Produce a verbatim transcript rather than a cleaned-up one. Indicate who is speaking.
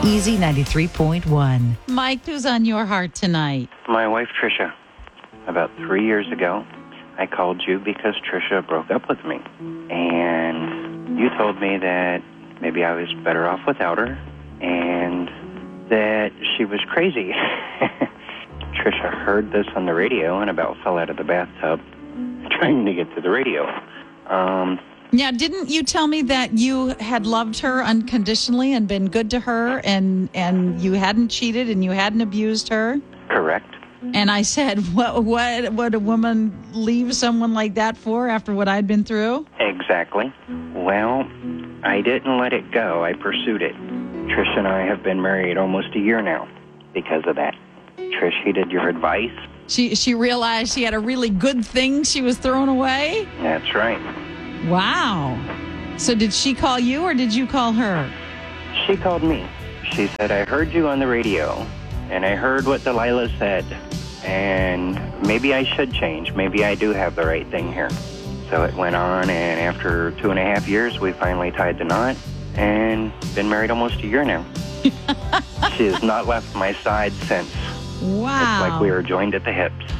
Speaker 1: Easy ninety-three point one.
Speaker 2: Mike, who's on your heart tonight?
Speaker 3: My wife, Tricia. About three years ago, I called you because Tricia broke up with me. And you told me that maybe I was better off without her and that she was crazy. Tricia heard this on the radio and about fell out of the bathtub trying to get to the radio. Um...
Speaker 2: Now, didn't you tell me that you had loved her unconditionally and been good to her and, and you hadn't cheated and you hadn't abused her?
Speaker 3: Correct.
Speaker 2: And I said, what what would a woman leave someone like that for after what I'd been through?
Speaker 3: Exactly. Well, I didn't let it go. I pursued it. Trish and I have been married almost a year now because of that. Trish heeded your advice.
Speaker 2: She, she realized she had a really good thing she was throwing away?
Speaker 3: That's right.
Speaker 2: Wow. So did she call you or did you call her?
Speaker 3: She called me. She said, I heard you on the radio, and I heard what Delilah said, and maybe I should change. Maybe I do have the right thing here. So it went on, and after two and a half years, we finally tied the knot, and been married almost a year now. She has not left my side since.
Speaker 2: Wow.
Speaker 3: It's like we were joined at the hips.